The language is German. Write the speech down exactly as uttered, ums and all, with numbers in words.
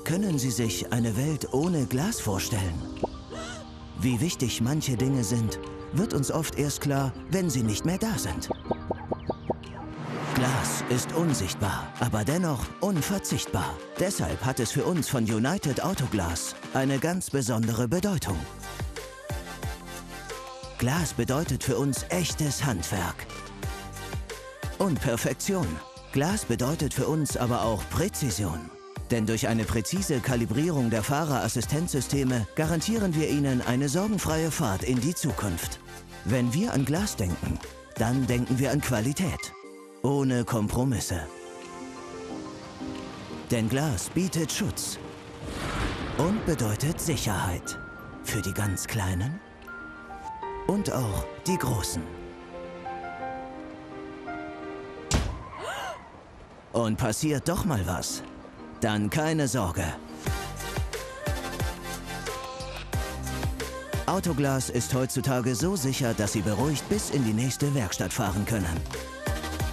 Können Sie sich eine Welt ohne Glas vorstellen? Wie wichtig manche Dinge sind, wird uns oft erst klar, wenn sie nicht mehr da sind. Glas ist unsichtbar, aber dennoch unverzichtbar. Deshalb hat es für uns von United Auto Glass eine ganz besondere Bedeutung. Glas bedeutet für uns echtes Handwerk und Perfektion. Glas bedeutet für uns aber auch Präzision. Denn durch eine präzise Kalibrierung der Fahrerassistenzsysteme garantieren wir Ihnen eine sorgenfreie Fahrt in die Zukunft. Wenn wir an Glas denken, dann denken wir an Qualität. Ohne Kompromisse. Denn Glas bietet Schutz und bedeutet Sicherheit. Für die ganz Kleinen und auch die Großen. Und passiert doch mal was, dann keine Sorge. Autoglas ist heutzutage so sicher, dass Sie beruhigt bis in die nächste Werkstatt fahren können.